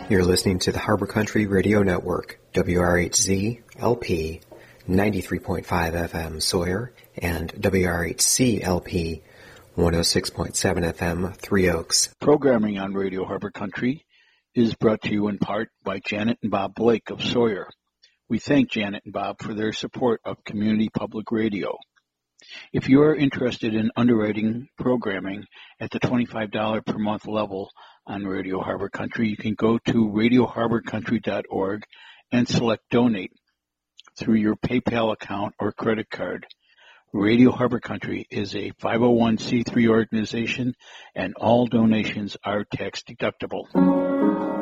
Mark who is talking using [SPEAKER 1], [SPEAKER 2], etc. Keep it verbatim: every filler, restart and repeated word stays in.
[SPEAKER 1] You're listening to the Harbor Country Radio Network, W R H Z L P ninety-three point five F M Sawyer and W R H C L P one oh six point seven F M Three Oaks.
[SPEAKER 2] Programming on Radio Harbor Country is brought to you in part by Janet and Bob Blake of Sawyer. We thank Janet and Bob for their support of Community Public Radio. If you are interested in underwriting programming at the twenty-five dollars per month level on Radio Harbor Country, you can go to radio harbor country dot org and select Donate through your PayPal account or credit card. Radio Harbor Country is a five oh one c three organization, and all donations are tax deductible.